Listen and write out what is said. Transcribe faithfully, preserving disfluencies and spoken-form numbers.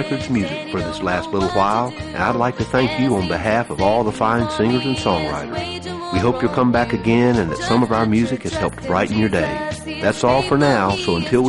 Records music for this last little while, and I'd like to thank you on behalf of all the fine singers and songwriters. We hope you'll come back again and that some of our music has helped brighten your day. That's all for now, so until we